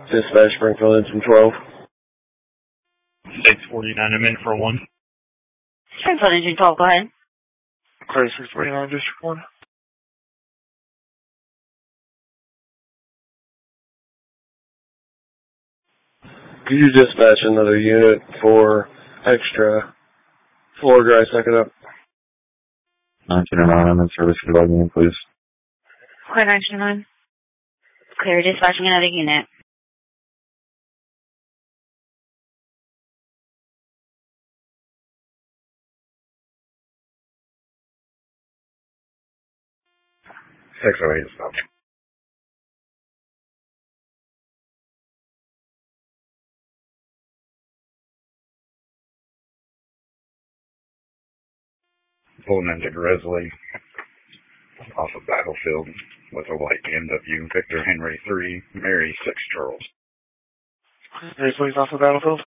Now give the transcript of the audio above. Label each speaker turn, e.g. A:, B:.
A: Dispatch Springfield Engine 12.
B: 649, I'm in for 1.
C: Springfield Engine 12, go ahead.
A: Clear 649, District 1. Could you dispatch another unit for extra floor dry second up?
D: 1909, I'm in service for the unit, please.
C: Clear 909. Clear, dispatching another unit.
D: Six oh eight, stop. Pulling into Grizzly off of Battlefield with a white BMW, Victor Henry 3, Mary 6 Charles.
A: Grizzly's off of Battlefield?